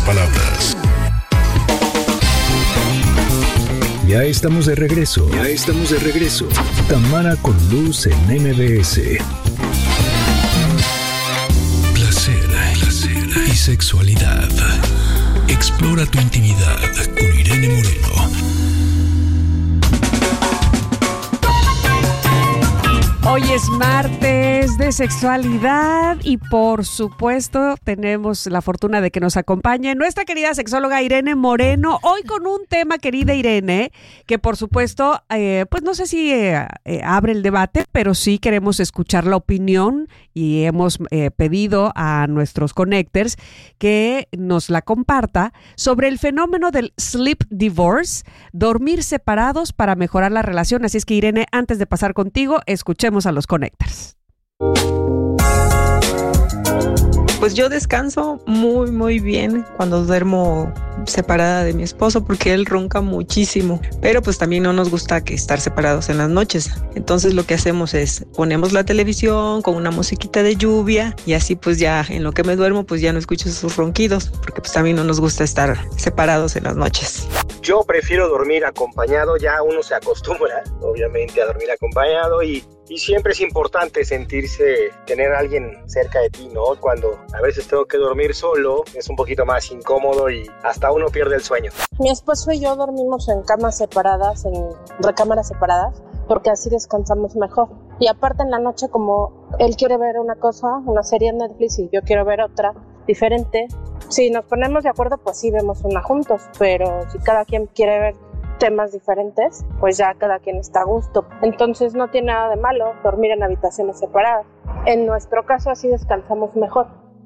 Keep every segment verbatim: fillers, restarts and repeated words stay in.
palabras. Ya estamos de regreso. Ya estamos de regreso. Tamara con Luz en M B S. Placer, placer y sexualidad. Explora tu intimidad con Irene Moreno. Hoy es martes de sexualidad y por supuesto tenemos la fortuna de que nos acompañe nuestra querida sexóloga Irene Moreno. Hoy con un tema, querida Irene, que por supuesto, eh, pues no sé si eh, eh, abre el debate, pero sí queremos escuchar la opinión y hemos eh, pedido a nuestros connectors que nos la comparta sobre el fenómeno del sleep divorce, dormir separados para mejorar la relación. Así es que Irene, antes de pasar contigo, escuchemos a los connectors. Pues yo descanso muy muy bien cuando duermo separada de mi esposo porque él ronca muchísimo, pero pues también no nos gusta que estar separados en las noches. Entonces lo que hacemos es ponemos la televisión con una musiquita de lluvia y así pues ya en lo que me duermo pues ya no escucho sus ronquidos porque pues también no nos gusta estar separados en las noches. Yo prefiero dormir acompañado, ya uno se acostumbra obviamente a dormir acompañado y Y siempre es importante sentirse, tener a alguien cerca de ti, ¿no? Cuando a veces tengo que dormir solo, es un poquito más incómodo y hasta uno pierde el sueño. Mi esposo y yo dormimos en camas separadas, en recámaras separadas, porque así descansamos mejor. Y aparte en la noche, como él quiere ver una cosa, una serie en Netflix, y yo quiero ver otra diferente, si nos ponemos de acuerdo, pues sí vemos una juntos, pero si cada quien quiere ver temas diferentes, pues ya cada quien está a gusto. Entonces no tiene nada de malo dormir en habitaciones separadas. En nuestro caso así descansamos mejor.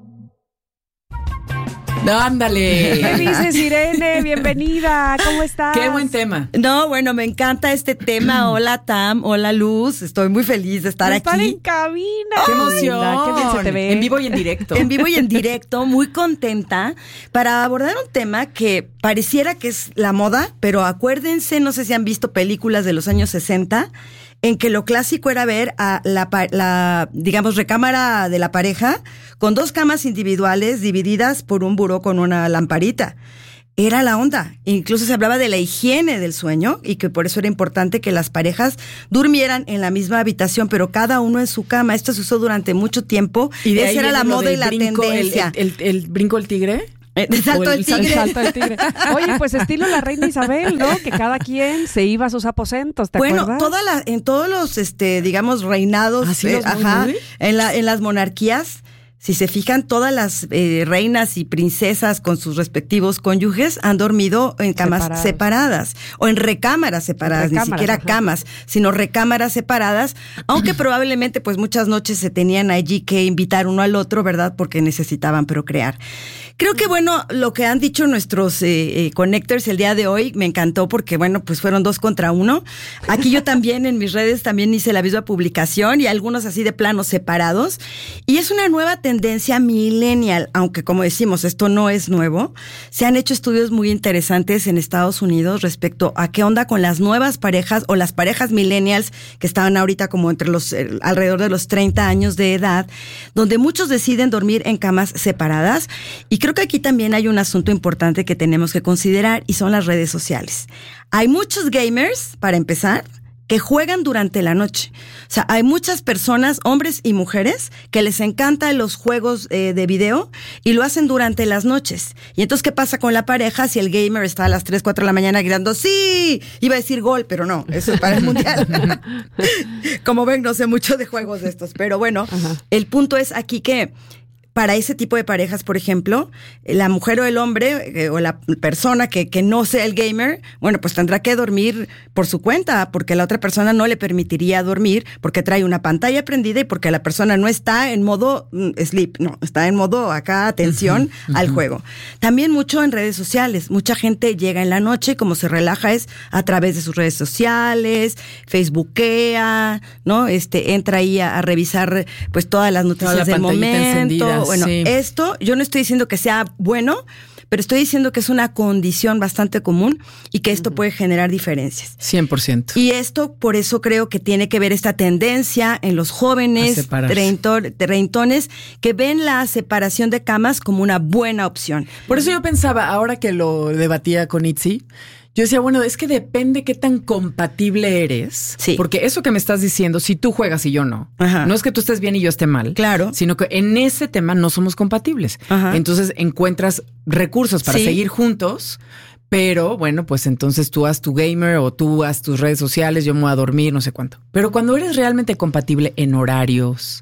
No, ándale. ¿Qué dices, Irene? Bienvenida. ¿Cómo estás? Qué buen tema. No, bueno, me encanta este tema. Hola, Tam. Hola, Luz. Estoy muy feliz de estar Estar aquí. en cabina. ¡Qué emoción! Qué bien se te ve. En vivo y en directo. En vivo y en directo, muy contenta para abordar un tema que pareciera que es la moda, pero acuérdense, no sé si han visto películas de los años sesenta, en que lo clásico era ver a la, la, digamos, recámara de la pareja con dos camas individuales divididas por un buró con una lamparita. Era la onda. Incluso se hablaba de la higiene del sueño y que por eso era importante que las parejas durmieran en la misma habitación, pero cada uno en su cama. Esto se usó durante mucho tiempo. Y de esa era la moda y la brinco, tendencia. El, el, el, el brinco del tigre. El salto del tigre. El salto del tigre. Oye, pues estilo la reina Isabel, ¿no? Que cada quien se iba a sus aposentos, ¿te bueno, acuerdas? Toda la, en todos los, este, digamos, reinados, ¿Así eh, los muy, ajá, muy? en la, en las monarquías, si se fijan, todas las eh, reinas y princesas con sus respectivos cónyuges han dormido en camas separadas, separadas o en recámaras separadas, recámaras, ni siquiera ajá. camas, sino recámaras separadas, aunque probablemente pues muchas noches se tenían allí que invitar uno al otro, ¿verdad? Porque necesitaban procrear. Creo que bueno, lo que han dicho nuestros eh, eh, connectors el día de hoy me encantó porque bueno, pues fueron dos contra uno. Aquí yo también en mis redes también hice la misma publicación y algunos así de planos separados. Y es una nueva tendencia millennial, aunque como decimos, esto no es nuevo. Se han hecho estudios muy interesantes en Estados Unidos respecto a qué onda con las nuevas parejas o las parejas millennials que estaban ahorita como entre los, eh, alrededor de los treinta años de edad, donde muchos deciden dormir en camas separadas. Y creo que aquí también hay un asunto importante que tenemos que considerar y son las redes sociales. Hay muchos gamers, para empezar, que juegan durante la noche. O sea, hay muchas personas, hombres y mujeres, que les encantan los juegos eh, de video y lo hacen durante las noches. Y entonces, ¿qué pasa con la pareja si el gamer está a las tres, cuatro de la mañana gritando, ¡sí! Iba a decir gol, pero no, eso es para el mundial. Como ven, no sé mucho de juegos de estos, pero bueno, ajá. El punto es aquí que para ese tipo de parejas, por ejemplo, la mujer o el hombre eh, o la persona que, que no sea el gamer, bueno, pues tendrá que dormir por su cuenta, porque la otra persona no le permitiría dormir, porque trae una pantalla prendida y porque la persona no está en modo mm, sleep, no, está en modo acá atención uh-huh, uh-huh. al juego. También mucho en redes sociales, mucha gente llega en la noche y como se relaja es a través de sus redes sociales, facebookea, ¿no? Este, entra ahí a, a revisar pues todas las noticias del momento. Bueno, sí. Esto yo no estoy diciendo que sea bueno, pero estoy diciendo que es una condición bastante común y que esto uh-huh. puede generar diferencias. cien por ciento. Y esto, por eso creo que tiene que ver esta tendencia en los jóvenes treintones que ven la separación de camas como una buena opción. Por eso yo pensaba, ahora que lo debatía con Itzi, yo decía, bueno, es que depende qué tan compatible eres. Sí. Porque eso que me estás diciendo, si tú juegas y yo no, Ajá. no es que tú estés bien y yo esté mal. Claro. Sino que en ese tema no somos compatibles. Ajá. Entonces encuentras recursos para sí. seguir juntos. Pero bueno, pues entonces tú haz tu gamer o tú haz tus redes sociales, yo me voy a dormir, no sé cuánto. Pero cuando eres realmente compatible en horarios,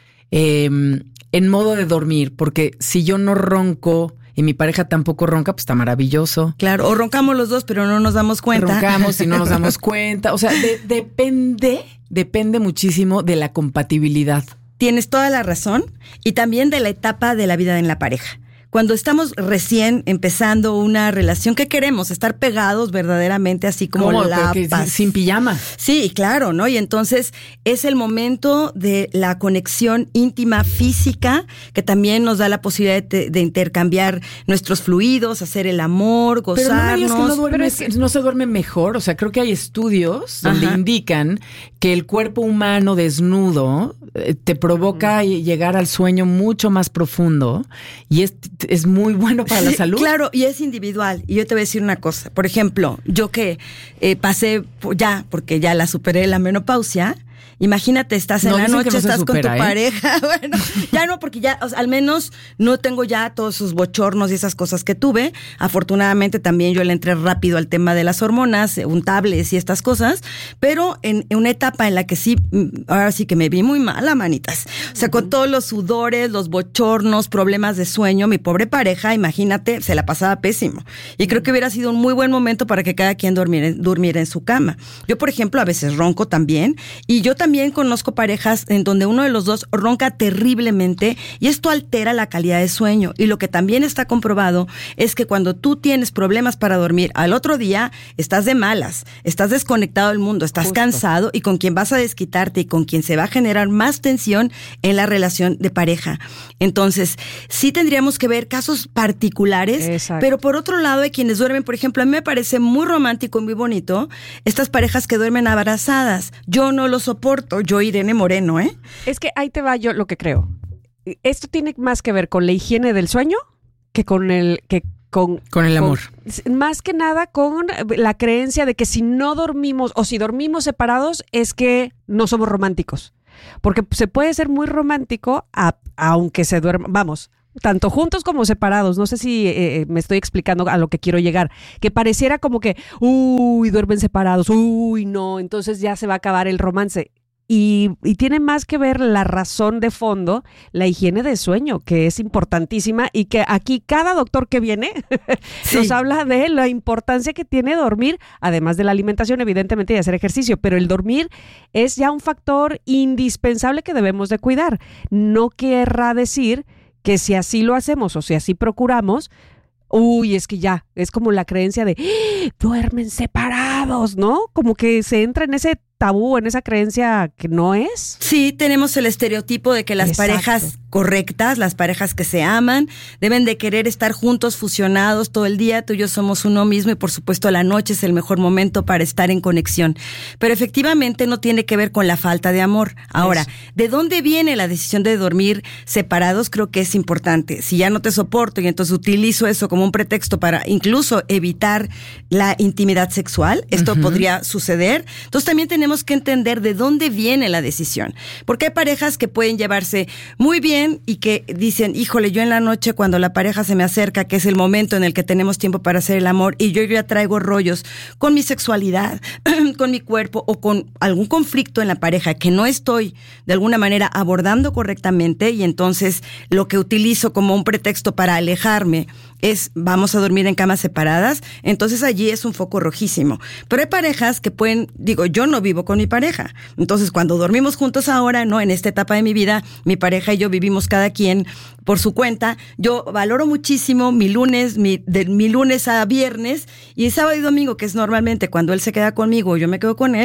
eh, en modo de dormir, porque si yo no ronco y mi pareja tampoco ronca, pues está maravilloso. Claro, o roncamos los dos, pero no nos damos cuenta. Roncamos y no nos damos cuenta. O sea, de, depende, depende muchísimo de la compatibilidad. Tienes toda la razón y también de la etapa de la vida en la pareja. Cuando estamos recién empezando una relación, ¿qué queremos? Estar pegados verdaderamente, así como ¿Cómo? la paz. Sin pijama. Sí, claro, ¿no? Y entonces es el momento de la conexión íntima física, que también nos da la posibilidad de, de intercambiar nuestros fluidos, hacer el amor, gozarnos. Pero no me digas que no, duerme, es que no se duerme mejor. O sea, creo que hay estudios donde Ajá. indican que el cuerpo humano desnudo eh, te provoca mm. llegar al sueño mucho más profundo y es es muy bueno para la salud. Claro, y es individual. Y yo te voy a decir una cosa. Por ejemplo, yo que eh, pasé ya, porque ya la superé la menopausia, imagínate, estás en no, la noche, no estás supera, con tu ¿eh? pareja. Bueno, ya no, porque ya, o sea, al menos no tengo ya todos sus bochornos y esas cosas que tuve. Afortunadamente también yo le entré rápido al tema de las hormonas, untables y estas cosas, pero en, en una etapa en la que sí, ahora sí que me vi muy mala, manitas. O sea, uh-huh. con todos los sudores, los bochornos, problemas de sueño, mi pobre pareja, imagínate, se la pasaba pésimo. Y creo que hubiera sido un muy buen momento para que cada quien durmiera, durmiera en su cama. Yo, por ejemplo, a veces ronco también, y yo también También conozco parejas en donde uno de los dos ronca terriblemente y esto altera la calidad de sueño. Y lo que también está comprobado es que cuando tú tienes problemas para dormir, al otro día estás de malas, estás desconectado del mundo, estás Justo. cansado y con quien vas a desquitarte y con quien se va a generar más tensión en la relación de pareja. Entonces, sí tendríamos que ver casos particulares, Exacto. pero por otro lado hay quienes duermen, por ejemplo, a mí me parece muy romántico y muy bonito estas parejas que duermen abrazadas. Yo no lo soporto. Yo, Irene Moreno, ¿eh? Es que ahí te va yo lo que creo. Esto tiene más que ver con la higiene del sueño que con el... que Con, con el amor. Con, más que nada con la creencia de que si no dormimos o si dormimos separados es que no somos románticos. Porque se puede ser muy romántico a, aunque se duerma, vamos, tanto juntos como separados. No sé si eh, me estoy explicando a lo que quiero llegar. Que pareciera como que, uy, duermen separados, uy, no, entonces ya se va a acabar el romance. Y, y tiene más que ver la razón de fondo, la higiene de sueño, que es importantísima y que aquí cada doctor que viene sí. nos habla de la importancia que tiene dormir, además de la alimentación, evidentemente, y hacer ejercicio, pero el dormir es ya un factor indispensable que debemos de cuidar. No querrá decir que si así lo hacemos o si así procuramos, uy, es que ya, es como la creencia de ¡Ah! Duermen separados, ¿no? Como que se entra en ese tabú, en esa creencia que no es. Sí, tenemos el estereotipo de que las Exacto. parejas correctas, las parejas que se aman, deben de querer estar juntos, fusionados todo el día. Tú y yo somos uno mismo y por supuesto la noche es el mejor momento para estar en conexión. Pero efectivamente no tiene que ver con la falta de amor. Ahora, Eso. ¿de dónde viene la decisión de dormir separados? Creo que es importante. Si ya no te soporto y entonces utilizo eso como un pretexto para incluso evitar la intimidad sexual, esto uh-huh. podría suceder. Entonces también tenemos que entender de dónde viene la decisión. Porque hay parejas que pueden llevarse muy bien y que dicen, híjole, yo en la noche cuando la pareja se me acerca, que es el momento en el que tenemos tiempo para hacer el amor, y yo ya traigo rollos con mi sexualidad, con mi cuerpo o con algún conflicto en la pareja que no estoy de alguna manera abordando correctamente, y entonces lo que utilizo como un pretexto para alejarme es vamos a dormir en camas separadas, entonces allí es un foco rojísimo. Pero hay parejas que pueden, digo, yo no vivo con mi pareja, entonces cuando dormimos juntos ahora, no, en esta etapa de mi vida, mi pareja y yo vivimos cada quien por su cuenta. Yo valoro muchísimo mi lunes, mi, de mi lunes a viernes, y el sábado y domingo, que es normalmente cuando él se queda conmigo o yo me quedo con él,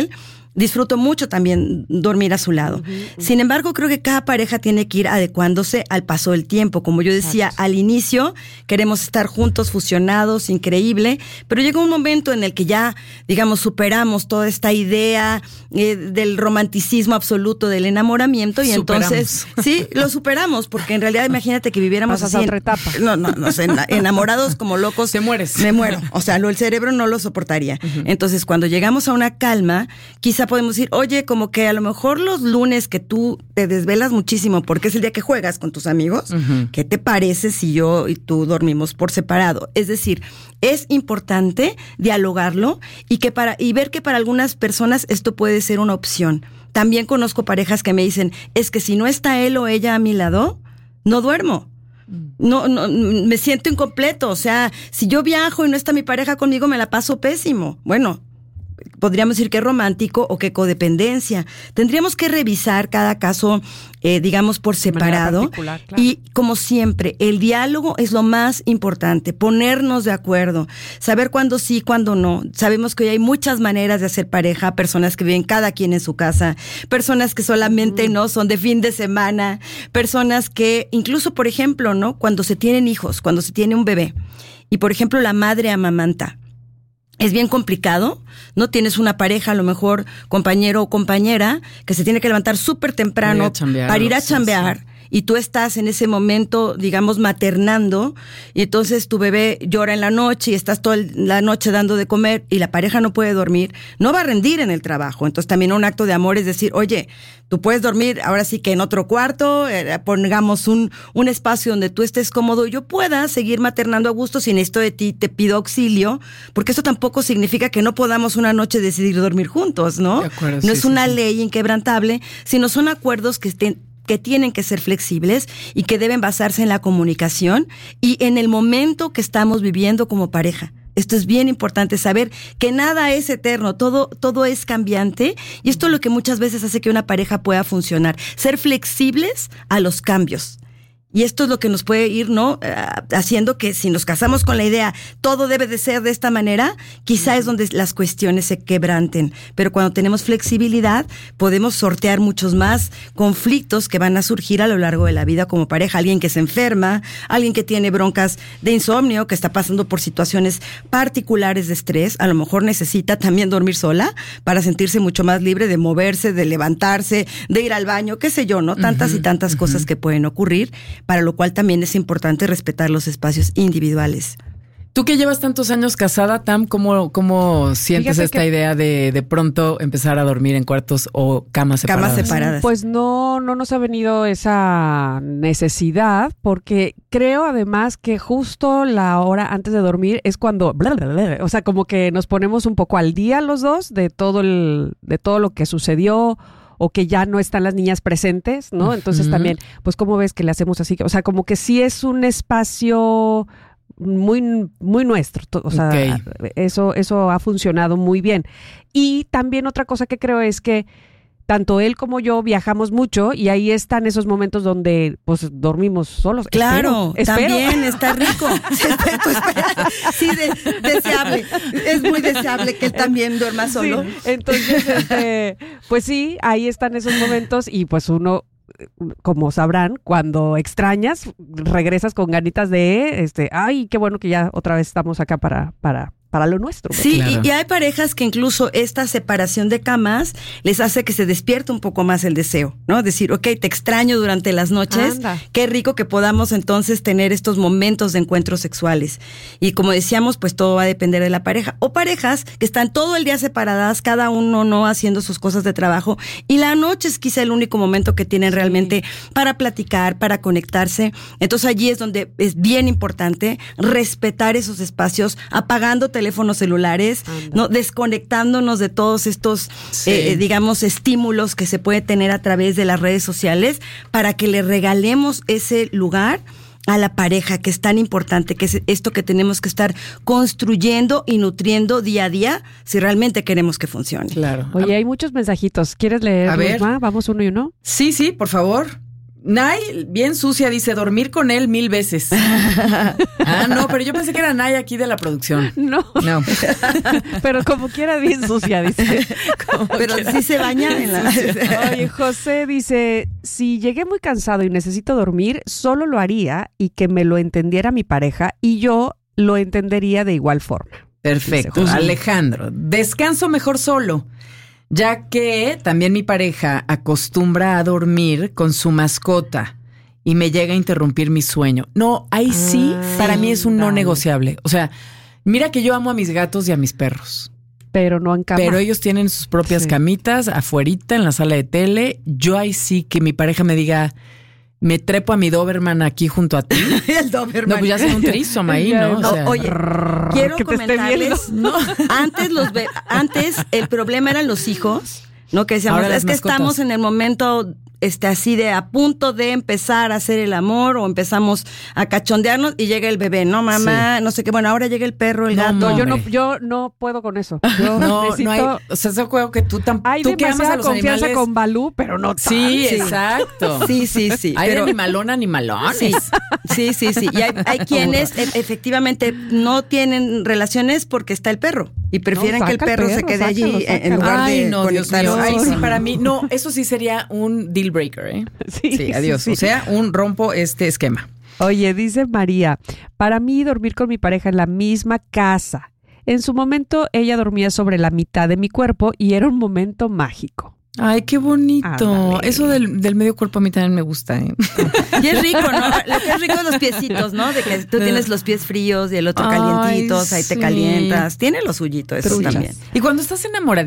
Disfruto mucho también dormir a su lado. Uh-huh, uh-huh. Sin embargo, creo que cada pareja tiene que ir adecuándose al paso del tiempo. Como yo decía, Exacto. al inicio queremos estar juntos, fusionados, increíble, pero llega un momento en el que ya, digamos, superamos toda esta idea eh, del romanticismo absoluto, del enamoramiento, y superamos. Entonces, sí, lo superamos, porque en realidad imagínate que viviéramos Pasas así. a otra etapa. No, no, no, enamorados como locos. Te mueres. Me muero. O sea, lo, el cerebro no lo soportaría. Uh-huh. Entonces, cuando llegamos a una calma, quizá podemos decir, oye, como que a lo mejor los lunes que tú te desvelas muchísimo porque es el día que juegas con tus amigos, uh-huh. ¿qué te parece si yo y tú dormimos por separado? Es decir, es importante dialogarlo y que para y ver que para algunas personas esto puede ser una opción. También conozco parejas que me dicen, es que si no está él o ella a mi lado, no duermo. No, no, me siento incompleto. O sea, si yo viajo y no está mi pareja conmigo, me la paso pésimo. Bueno, podríamos decir que es romántico o que codependencia. Tendríamos que revisar cada caso, eh, digamos, por separado. Claro. Y como siempre, el diálogo es lo más importante, ponernos de acuerdo, saber cuándo sí, cuándo no. Sabemos que hoy hay muchas maneras de hacer pareja, personas que viven cada quien en su casa, personas que solamente mm. no son de fin de semana, personas que incluso, por ejemplo, ¿no? Cuando se tienen hijos, cuando se tiene un bebé y, por ejemplo, la madre amamanta. Es bien complicado, ¿no? Tienes una pareja, a lo mejor compañero o compañera, que se tiene que levantar súper temprano para ir a chambear. Sí, sí. Y tú estás en ese momento, digamos, maternando, y entonces tu bebé llora en la noche y estás toda la noche dando de comer y la pareja no puede dormir, no va a rendir en el trabajo. Entonces también un acto de amor es decir, oye, tú puedes dormir ahora sí que en otro cuarto, eh, pongamos un, un espacio donde tú estés cómodo y yo pueda seguir maternando a gusto. Si necesito de ti, te pido auxilio, porque eso tampoco significa que no podamos una noche decidir dormir juntos, ¿no? De acuerdo, no sí, es una sí, ley sí. inquebrantable, sino son acuerdos que estén que tienen que ser flexibles y que deben basarse en la comunicación y en el momento que estamos viviendo como pareja. Esto es bien importante, saber que nada es eterno, todo, todo es cambiante, y esto es lo que muchas veces hace que una pareja pueda funcionar, ser flexibles a los cambios. Y esto es lo que nos puede ir, ¿no? Uh, haciendo que si nos casamos con la idea, todo debe de ser de esta manera, quizá es donde las cuestiones se quebranten. Pero cuando tenemos flexibilidad, podemos sortear muchos más conflictos que van a surgir a lo largo de la vida como pareja. Alguien que se enferma, alguien que tiene broncas de insomnio, que está pasando por situaciones particulares de estrés, a lo mejor necesita también dormir sola para sentirse mucho más libre de moverse, de levantarse, de ir al baño, qué sé yo, ¿no? Tantas uh-huh, y tantas uh-huh. cosas que pueden ocurrir, para lo cual también es importante respetar los espacios individuales. Tú que llevas tantos años casada, Tam, ¿cómo, cómo sientes Fíjate esta que... idea de de pronto empezar a dormir en cuartos o camas separadas? Camas separadas. Pues no, no nos ha venido esa necesidad, porque creo además que justo la hora antes de dormir es cuando, bla, bla, bla, o sea, como que nos ponemos un poco al día los dos de todo el, de todo lo que sucedió, o que ya no están las niñas presentes, ¿no? Entonces uh-huh. también, pues ¿cómo ves que le hacemos así? O sea, como que sí es un espacio muy, muy nuestro. O sea, okay. eso, eso ha funcionado muy bien. Y también otra cosa que creo es que tanto él como yo viajamos mucho y ahí están esos momentos donde pues dormimos solos. Claro, espero, también espero. Está rico. Sí, de, deseable. Es muy deseable que él también duerma solo. Sí, entonces, este, pues sí, ahí están esos momentos y pues uno, como sabrán, cuando extrañas, regresas con ganitas de, este, ay, qué bueno que ya otra vez estamos acá para... para para lo nuestro. Sí, claro. y, y hay parejas que incluso esta separación de camas les hace que se despierte un poco más el deseo, ¿no? Decir, ok, te extraño durante las noches, Anda. Qué rico que podamos entonces tener estos momentos de encuentros sexuales. Y como decíamos, pues todo va a depender de la pareja. O parejas que están todo el día separadas, cada uno no haciendo sus cosas de trabajo, y la noche es quizá el único momento que tienen realmente sí. para platicar, para conectarse. Entonces allí es donde es bien importante respetar esos espacios, apagando teléfonos celulares, Anda. ¿no? Desconectándonos de todos estos, sí. eh, digamos, estímulos que se puede tener a través de las redes sociales para que le regalemos ese lugar a la pareja, que es tan importante, que es esto que tenemos que estar construyendo y nutriendo día a día si realmente queremos que funcione. Claro. Oye, hay muchos mensajitos. ¿Quieres leer, a ver. Vamos uno y uno. Sí, sí, por favor. Nay, bien sucia, dice, dormir con él mil veces. Ah, no, pero yo pensé que era Nay aquí de la producción. No. No. Pero como quiera, bien sucia, dice. Pero quiera. Sí se baña en la... Oye, José dice, si llegué muy cansado y necesito dormir, solo lo haría y que me lo entendiera mi pareja y yo lo entendería de igual forma. Perfecto. Alejandro, descanso mejor solo. Ya que también mi pareja acostumbra a dormir con su mascota y me llega a interrumpir mi sueño. No, ahí sí, ah, para mí es un dale. no negociable. O sea, mira que yo amo a mis gatos y a mis perros. Pero no en cama. Pero ellos tienen sus propias sí. camitas afuerita en la sala de tele. Yo ahí sí que mi pareja me diga... Me trepo a mi Doberman aquí junto a ti. El Doberman. No, pues ya sea un trisom ahí, ¿no? no o sea, oye, quiero comentarles, ¿no? Antes los antes el problema eran los hijos, ¿no? Que decíamos, es que mascotas. Estamos en el momento este así de a punto de empezar a hacer el amor o empezamos a cachondearnos y llega el bebé, ¿no, mamá? Sí. No sé qué, bueno, ahora llega el perro, el no, gato. No, yo no yo no puedo con eso. Yo no, necesito... no hay, o sea, eso creo que tú tampoco. Hay tú que amas a los confianza animales con Balú, pero no tanto. Sí, exacto. Sí, sí, sí. Hay pero... animalón, animalones. Sí, sí, sí, sí. Y hay, hay quienes e- efectivamente no tienen relaciones porque está el perro y prefieren no, que el perro, perro se quede sácalo, allí sácalo. En lugar Ay, de no, Dios mío. conectarse. Ay, sí, para mí, no, eso sí sería un deal breaker, ¿eh? Sí, sí, adiós. Sí, sí. O sea, un rompo este esquema. Oye, dice María, para mí dormir con mi pareja en la misma casa. En su momento ella dormía sobre la mitad de mi cuerpo y era un momento mágico. Ay, qué bonito. Ándale. Eso del, del medio cuerpo a mí también me gusta, ¿eh? Y es rico, ¿no? Lo que es rico es los piecitos, ¿no? De que tú tienes los pies fríos y el otro Ay, calientitos, ahí sí. te calientas. Tiene lo suyito eso Truchas. También. Y cuando estás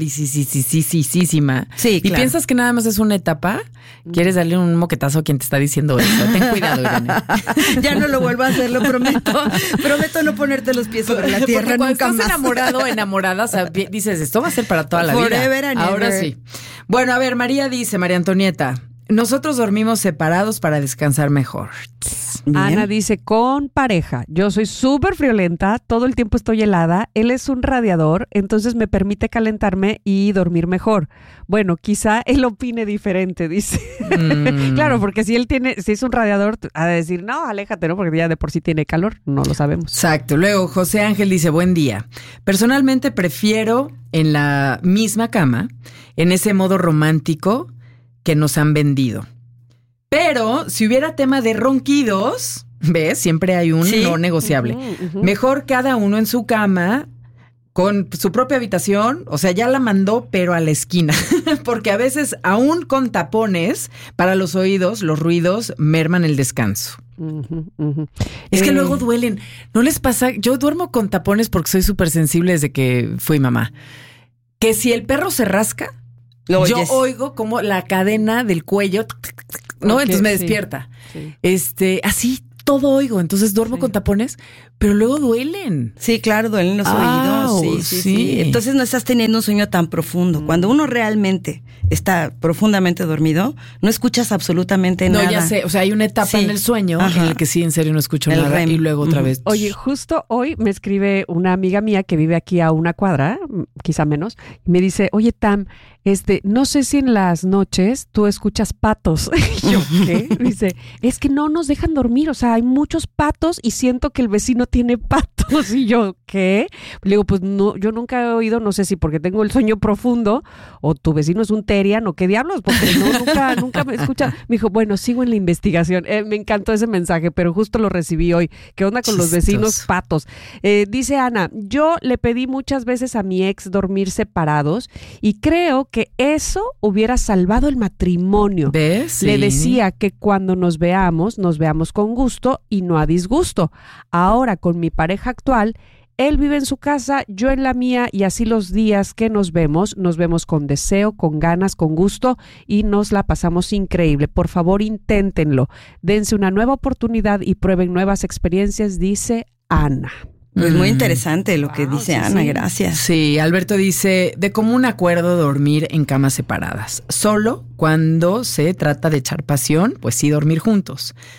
enamoradísima sí, y claro. piensas que nada más es una etapa, quieres darle un moquetazo a quien te está diciendo eso. Ten cuidado, Irene. Ya no lo vuelvo a hacer, lo prometo. Prometo no ponerte los pies sobre la tierra. Porque cuando nunca estás más. enamorado, enamorada, o sea, dices, esto va a ser para toda la Forever vida. And Ahora ever. sí. Bueno, a ver, María dice, María Antonieta, nosotros dormimos separados para descansar mejor. Bien. Ana dice, con pareja, yo soy súper friolenta, todo el tiempo estoy helada, él es un radiador, entonces me permite calentarme y dormir mejor. Bueno, quizá él opine diferente, dice. Mm. Claro, porque si él tiene, si es un radiador, ha de decir, no, aléjate, ¿no? Porque ya de por sí tiene calor, no lo sabemos. Exacto. Luego, José Ángel dice, buen día. Personalmente prefiero en la misma cama, en ese modo romántico que nos han vendido. Pero si hubiera tema de ronquidos, ¿ves? Siempre hay un ¿Sí? no negociable. Uh-huh, uh-huh. Mejor cada uno en su cama, con su propia habitación, o sea, ya la mandó, pero a la esquina. Porque a veces, aún con tapones, para los oídos, los ruidos merman el descanso. Uh-huh, uh-huh. Es eh, que luego duelen. ¿No les pasa? Yo duermo con tapones porque soy súper sensible desde que fui mamá. Que si el perro se rasca, Lo yo oyes. Oigo como la cadena del cuello, ¿no? Okay, entonces me despierta. Sí, sí. Este, así todo oigo. Entonces duermo sí. con tapones, pero luego duelen. Sí, claro, duelen los ah, oídos. Sí, sí, sí. sí. Entonces no estás teniendo un sueño tan profundo. Mm. Cuando uno realmente está profundamente dormido, no escuchas absolutamente no, nada. No, ya sé. O sea, hay una etapa sí. en el sueño Ajá. en la que sí, en serio, no escucho el nada. R E M. Y luego otra uh-huh. vez. Oye, justo hoy me escribe una amiga mía que vive aquí a una cuadra, quizá menos, y me dice, oye, Tam, este, no sé si en las noches tú escuchas patos. Y yo, ¿qué? Dice, es que no nos dejan dormir, o sea, hay muchos patos y siento que el vecino tiene patos. Y yo, ¿qué? Le digo, pues no, yo nunca he oído, no sé si porque tengo el sueño profundo o tu vecino es un terian o qué diablos, porque no, nunca, nunca me escucha. Me dijo, bueno, sigo en la investigación. Eh, me encantó ese mensaje, pero justo lo recibí hoy. ¿Qué onda con Chistos. Los vecinos patos? Eh, dice Ana, yo le pedí muchas veces a mi ex dormir separados y creo que eso hubiera salvado el matrimonio. ¿Ves? Sí. Le decía que cuando nos veamos, nos veamos con gusto y no a disgusto. Ahora con mi pareja actual, él vive en su casa, yo en la mía y así los días que nos vemos, nos vemos con deseo, con ganas, con gusto y nos la pasamos increíble. Por favor, inténtenlo. Dense una nueva oportunidad y prueben nuevas experiencias, dice Ana. Pues muy interesante lo que wow, dice sí, Ana, sí. gracias. Sí, Alberto dice, de común acuerdo dormir en camas separadas. Solo cuando se trata de echar pasión, pues sí dormir juntos.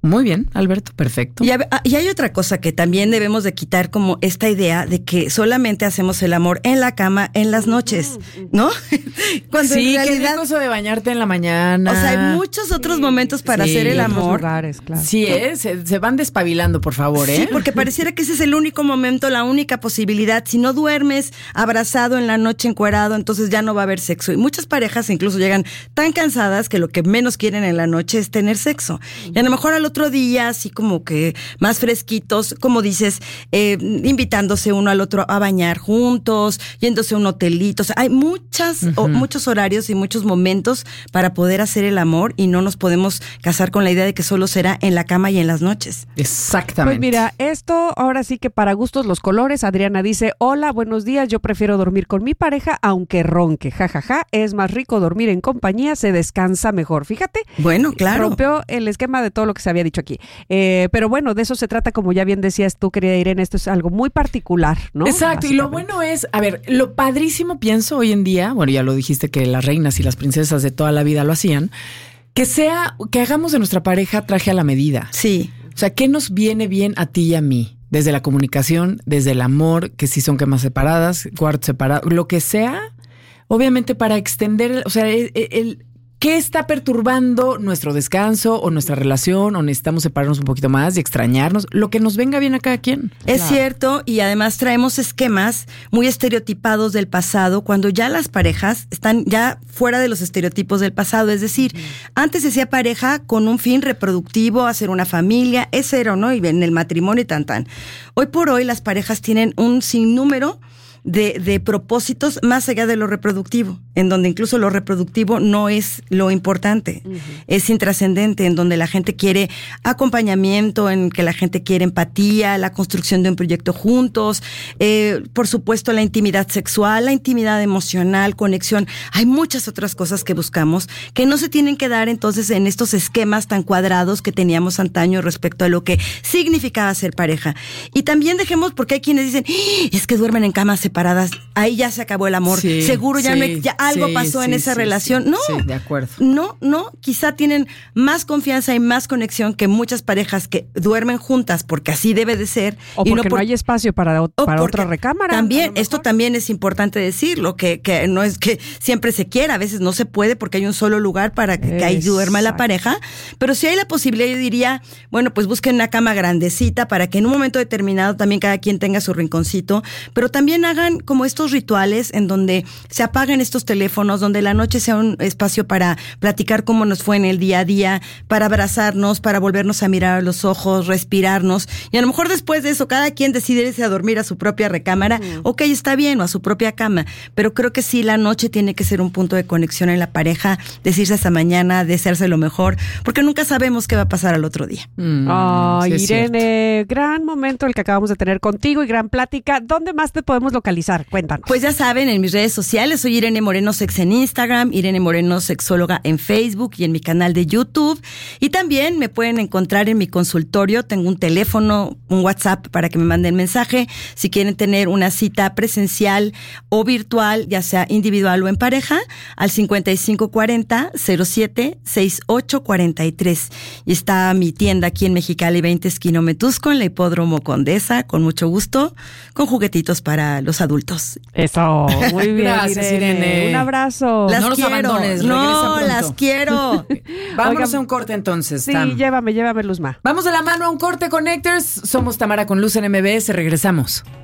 Muy bien, Alberto, perfecto. Y, y hay otra cosa que también debemos de quitar, como esta idea de que solamente hacemos el amor en la cama en las noches, ¿no? Cuando sí, en realidad, qué rico eso de bañarte en la mañana. O sea, hay muchos otros sí, momentos para sí, hacer el amor. Lugares, claro. Sí, ¿eh? se, se van despabilando, por favor, ¿eh? Sí, porque pareciera que ese es el único momento, la única posibilidad. Si no duermes abrazado en la noche encuerado, entonces ya no va a haber sexo. Y muchas parejas incluso llegan tan cansadas que lo que menos quieren en la noche es tener sexo. Y a lo mejor al otro día, así como que más fresquitos, como dices, eh, invitándose uno al otro a bañar juntos, yéndose a un hotelito. O sea, hay muchas, uh-huh. o, muchos horarios y muchos momentos para poder hacer el amor y no nos podemos casar con la idea de que solo será en la cama y en las noches. Exactamente. Pues mira, esto ahora sí que para gustos los colores. Adriana dice, hola, buenos días, yo prefiero dormir con mi pareja aunque ronque, jajaja, ja, ja. Es más rico dormir en compañía, se descansa mejor. Fíjate. Bueno, claro. Rompió el esquema de todo lo que se había dicho aquí. Eh, pero bueno, de eso se trata, como ya bien decías tú, querida Irene, esto es algo muy particular, ¿no? Exacto, y lo bueno es, a ver, lo padrísimo pienso hoy en día, bueno, ya lo dijiste que las reinas y las princesas de toda la vida lo hacían, que sea, que hagamos de nuestra pareja traje a la medida. Sí. O sea, ¿qué nos viene bien a ti y a mí? Desde la comunicación, desde el amor, que si son camas separadas, cuartos separados, lo que sea, obviamente para extender, o sea, el, el ¿qué está perturbando nuestro descanso o nuestra relación o necesitamos separarnos un poquito más y extrañarnos? Lo que nos venga bien a cada quien. Es claro. Cierto, y además traemos esquemas muy estereotipados del pasado cuando ya las parejas están ya fuera de los estereotipos del pasado. Es decir, mm. antes se hacía pareja con un fin reproductivo, hacer una familia, ese era, ¿no? Y en el matrimonio y tan tan. Hoy por hoy las parejas tienen un sinnúmero De, de propósitos más allá de lo reproductivo, en donde incluso lo reproductivo no es lo importante, uh-huh. es intrascendente, en donde la gente quiere acompañamiento, en que la gente quiere empatía, la construcción de un proyecto juntos, eh, por supuesto la intimidad sexual, la intimidad emocional, conexión. Hay muchas otras cosas que buscamos que no se tienen que dar entonces en estos esquemas tan cuadrados que teníamos antaño respecto a lo que significaba ser pareja. Y también dejemos, porque hay quienes dicen, es que duermen en camas separadas. Paradas, ahí ya se acabó el amor. Sí, seguro ya, sí, no, ya algo sí, pasó sí, en esa sí, relación. Sí, no, sí, de acuerdo. No, no, quizá tienen más confianza y más conexión que muchas parejas que duermen juntas porque así debe de ser. O y porque no, por, no hay espacio para, para otra recámara. También, esto también es importante decirlo, que, que no es que siempre se quiera, a veces no se puede porque hay un solo lugar para que, que ahí duerma la pareja, pero si hay la posibilidad, yo diría, bueno, pues busquen una cama grandecita para que en un momento determinado también cada quien tenga su rinconcito, pero también hagan como estos rituales en donde se apaguen estos teléfonos, donde la noche sea un espacio para platicar cómo nos fue en el día a día, para abrazarnos, para volvernos a mirar a los ojos, respirarnos, y a lo mejor después de eso cada quien decide irse a dormir a su propia recámara, mm. ok, está bien, o a su propia cama, pero creo que sí, la noche tiene que ser un punto de conexión en la pareja, decirse hasta mañana, desearse lo mejor, porque nunca sabemos qué va a pasar al otro día. Mm, oh, sí, Irene, gran momento el que acabamos de tener contigo y gran plática. ¿Dónde más te podemos localizar? Cuéntanos. Pues ya saben, en mis redes sociales soy Irene Moreno Sex en Instagram, Irene Moreno Sexóloga en Facebook y en mi canal de YouTube. Y también me pueden encontrar en mi consultorio. Tengo un teléfono, un WhatsApp para que me manden mensaje. Si quieren tener una cita presencial o virtual, ya sea individual o en pareja, al cincuenta y cinco cuarenta cero siete sesenta y ocho cuarenta y tres. Y está mi tienda aquí en Mexicali veinte Esquina Metuzco, en la Hipódromo Condesa, con mucho gusto, con juguetitos para los adultos. Eso, muy bien. Gracias, Irene. Irene. Un abrazo. Las no los quiero. abandones. No, las quiero. Vámonos Oigan, a un corte entonces. Sí, Tam. llévame, llévame, Luzma. Vamos de la mano a un corte, Connectors. Somos Tamara con Luz en M B S. Regresamos.